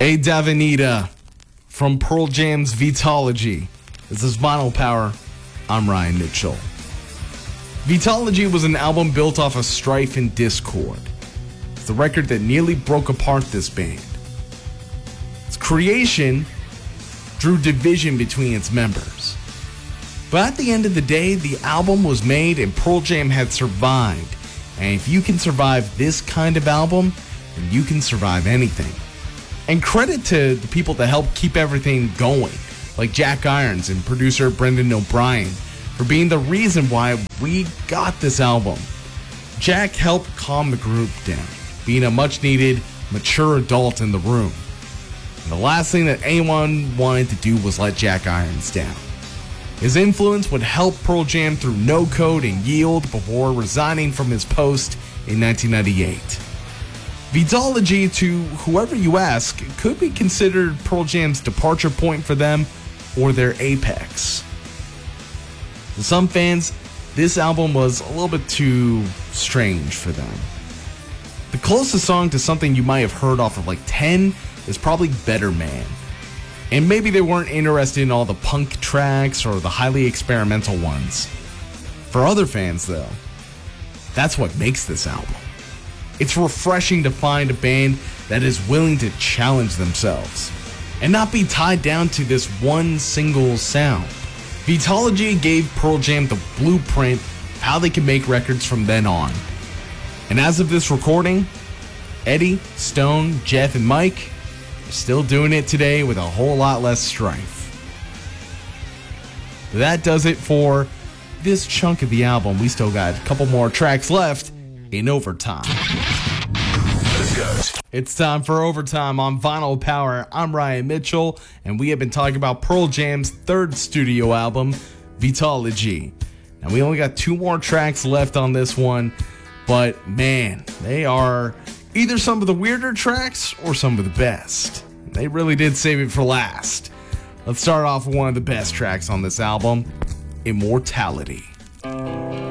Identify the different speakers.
Speaker 1: A Davenita from Pearl Jam's Vitology. This is Vinyl Power. I'm Ryan Mitchell. Vitology was an album built off of strife and discord. It's the record that nearly broke apart this band. Its creation drew division between its members. But at the end of the day, the album was made and Pearl Jam had survived. And if you can survive this kind of album, then you can survive anything. And credit to the people that helped keep everything going, like Jack Irons and producer Brendan O'Brien, for being the reason why we got this album. Jack helped calm the group down, being a much-needed, mature adult in the room. And the last thing that anyone wanted to do was let Jack Irons down. His influence would help Pearl Jam through No Code and Yield before resigning from his post in 1998. Vitology, to whoever you ask, could be considered Pearl Jam's departure point for them or their apex. To some fans, this album was a little bit too strange for them. The closest song to something you might have heard off of like 10 is probably Better Man. And maybe they weren't interested in all the punk tracks or the highly experimental ones. For other fans, though, that's what makes this album. It's refreshing to find a band that is willing to challenge themselves and not be tied down to this one single sound. Vitology gave Pearl Jam the blueprint of how they can make records from then on. And as of this recording, Eddie, Stone, Jeff, and Mike are still doing it today with a whole lot less strife. That does it for this chunk of the album. We still got a couple more tracks left in Overtime. It's time for Overtime on Vinyl Power. I'm Ryan Mitchell, and we have been talking about Pearl Jam's third studio album, Vitology. Now, we only got 2 more tracks left on this one, but man, they are either some of the weirder tracks or some of the best. They really did save it for last. Let's start off with one of the best tracks on this album, Immortality.